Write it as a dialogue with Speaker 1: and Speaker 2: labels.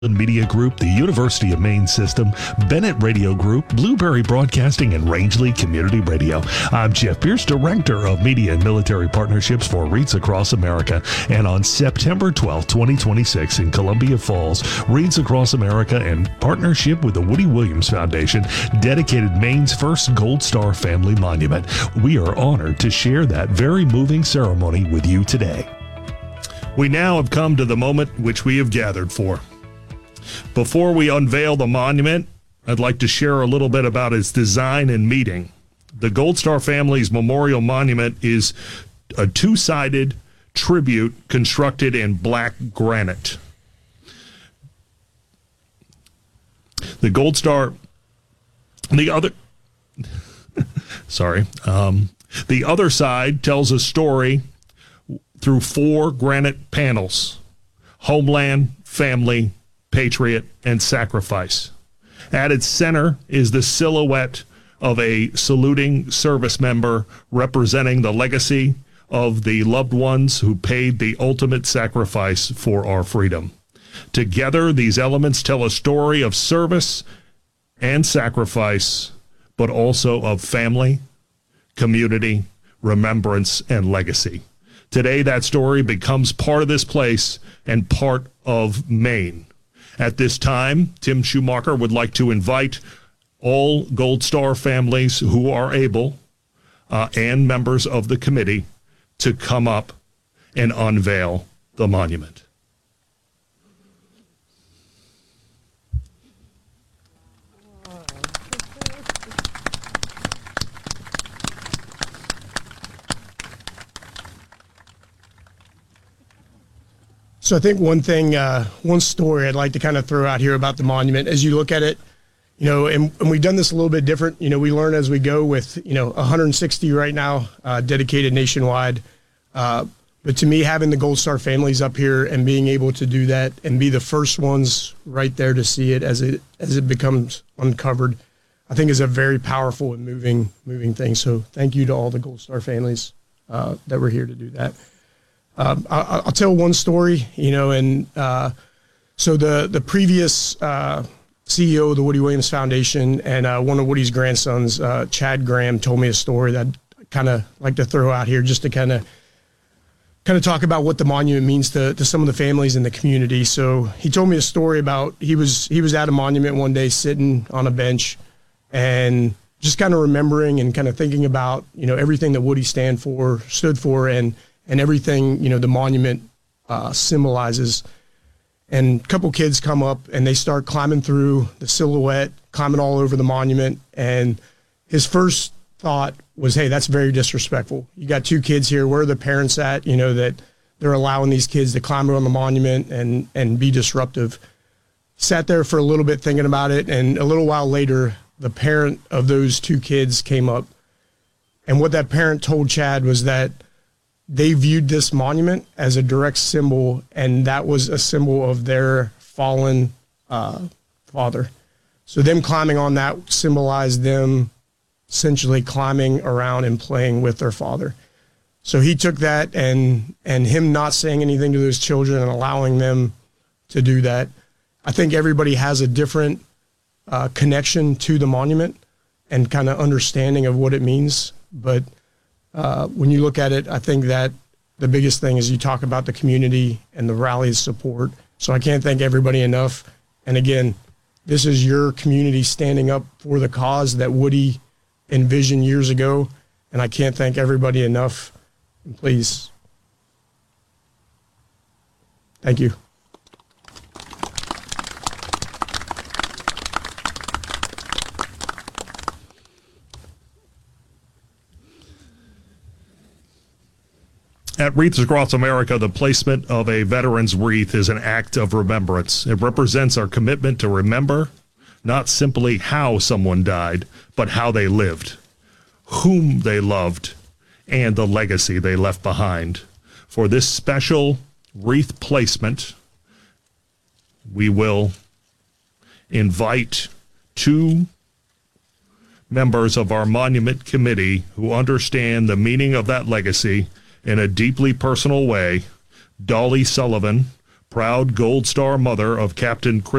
Speaker 1: Media Group, the University of Maine System, Bennett Radio Group, Blueberry Broadcasting, and Rangeley Community Radio. I'm Jeff Pierce, Director of Media and Military Partnerships for Reads Across America. And on September 12, 2026 in Columbia Falls, Reads Across America, in partnership with the Woody Williams Foundation, dedicated Maine's first Gold Star Family Monument. We are honored to share that very moving ceremony with you today. We now have come to the moment which we have gathered for. Before we unveil the monument, I'd like to share a little bit about its design and meaning. The Gold Star Family's Memorial Monument is a two-sided tribute constructed in black granite. The Gold Star, the other side tells a story through four granite panels: homeland, family, patriot, and sacrifice. At its center is the silhouette of a saluting service member representing the legacy of the loved ones who paid the ultimate sacrifice for our freedom. Together, these elements tell a story of service and sacrifice, but also of family, community, remembrance, and legacy. Today, that story becomes part of this place and part of Maine. At this time, Tim Schumacher would like to invite all Gold Star families who are able and members of the committee to come up and unveil the monument.
Speaker 2: So I think one story I'd like to kind of throw out here about the monument, as you look at it, and we've done this a little bit different. We learn as we go with, 160 right now dedicated nationwide. But to me, having the Gold Star families up here and being able to do that and be the first ones right there to see it as it becomes uncovered, I think is a very powerful and moving thing. So thank you to all the Gold Star families that were here to do that. I'll tell one story, so the previous CEO of the Woody Williams Foundation and one of Woody's grandsons, Chad Graham, told me a story that I kind of like to throw out here just to kind of talk about what the monument means to some of the families in the community. So he told me a story about he was at a monument one day sitting on a bench and just kind of remembering and kind of thinking about, everything that Woody stood for and everything, the monument symbolizes. And a couple kids come up and they start climbing through the silhouette, climbing all over the monument. And his first thought was, hey, that's very disrespectful. You got two kids here. Where are the parents at, that they're allowing these kids to climb around the monument and be disruptive? Sat there for a little bit thinking about it. And a little while later, the parent of those two kids came up. And what that parent told Chad was that they viewed this monument as a direct symbol, and that was a symbol of their fallen father. So them climbing on that symbolized them essentially climbing around and playing with their father. So he took that and him not saying anything to those children and allowing them to do that. I think everybody has a different connection to the monument and kind of understanding of what it means, but when you look at it, I think that the biggest thing is you talk about the community and the rally's support. So I can't thank everybody enough. And again, this is your community standing up for the cause that Woody envisioned years ago. And I can't thank everybody enough. And please, thank you.
Speaker 1: At Wreaths Across America, the placement of a veteran's wreath is an act of remembrance. It represents our commitment to remember not simply how someone died, but how they lived, whom they loved, and the legacy they left behind. For this special wreath placement, we will invite two members of our monument committee who understand the meaning of that legacy in a deeply personal way: Dolly Sullivan, proud Gold Star mother of Captain Chris